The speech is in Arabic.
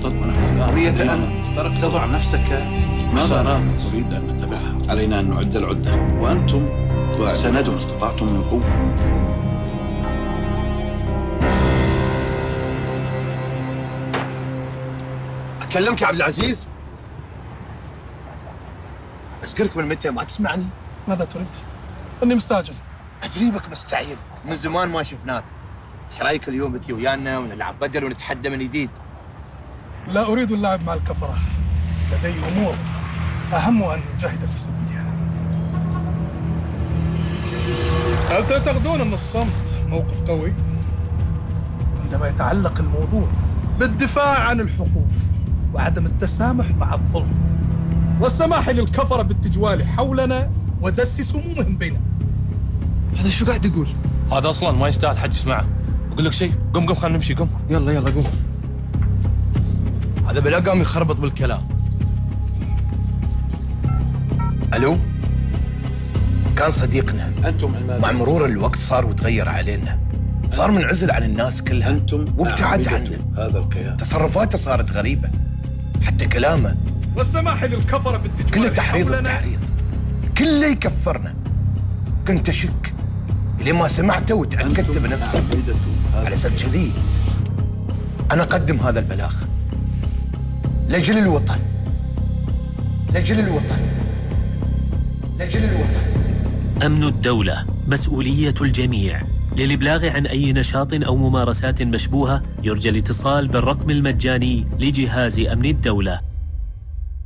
قضية أن تضع نفسك مسارات نريد أن نتبعها. علينا أن نعد العدة، وأنتم سندوا ما استطعتم من قوة. أكلمك يا عبد العزيز؟ أذكرك من متى ما تسمعني؟ ماذا تريد؟ إني مستعجل. أجريبك مستعجل، من زمان ما شفناك. ايش رايك اليوم بتي ويانا ونلعب بدل ونتحدى من جديد؟ لا أريد اللعب مع الكفرة، لدي أمور أهم أن نجاهد في سبيلها. هل تعتقدون أن الصمت موقف قوي؟ عندما يتعلق الموضوع بالدفاع عن الحقوق وعدم التسامح مع الظلم والسماح للكفرة بالتجوال حولنا ودس سمومهم بيننا. هذا شو قاعد يقول؟ هذا أصلاً ما يستاهل حد يسمعه. أقول لك شيء، قم خلينا نمشي، قم. يلا قوم. هذا بلا قام يخربط بالكلام. ألو؟ كان صديقنا. أنتم مع مرور الوقت صار وتغير علينا. صار منعزل عن الناس كلها. أنتم وابتعد عنا. هذا الكيان. تصرفاته صارت غريبة. حتى كلامه والسماح للكفرة بالتجوال كله تحريض حولنا. وتحريض. كله يكفرنا. كنت أشك لما سمعته وتأكدت بنفسي. على سبب كذي أنا أقدم هذا البلاغ لأجل الوطن، لأجل الوطن، لأجل الوطن. أمن الدولة مسؤولية الجميع. للإبلاغ عن أي نشاط أو ممارسات مشبوهة يرجى الاتصال بالرقم المجاني لجهاز أمن الدولة